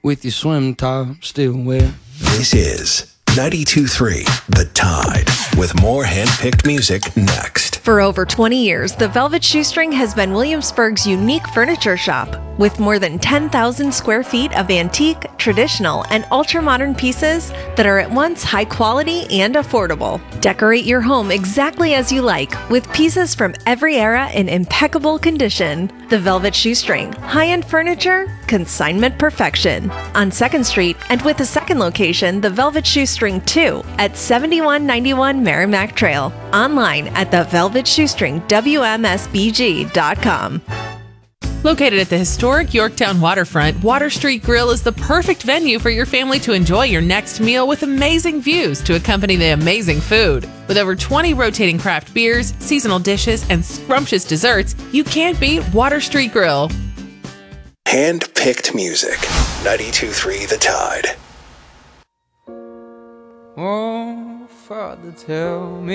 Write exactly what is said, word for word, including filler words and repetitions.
with your swim top still wet. This is ninety-two point three The Tide, with more hand-picked music next. For over twenty years, the Velvet Shoestring has been Williamsburg's unique furniture shop. With more than ten thousand square feet of antique, traditional, and ultra-modern pieces that are at once high quality and affordable. Decorate your home exactly as you like, with pieces from every era in impeccable condition. The Velvet Shoestring. High-end furniture, consignment perfection. On second Street, and with a second location, the Velvet Shoestring two, at seventy-one ninety-one Merrimack Trail. Online at the velvet shoestring w m s b g dot com. Located at the historic Yorktown waterfront, Water Street Grill is the perfect venue for your family to enjoy your next meal with amazing views to accompany the amazing food. With over twenty rotating craft beers, seasonal dishes, and scrumptious desserts, you can't beat Water Street Grill. Hand-picked music. ninety-two point three The Tide. Oh, Father, tell me.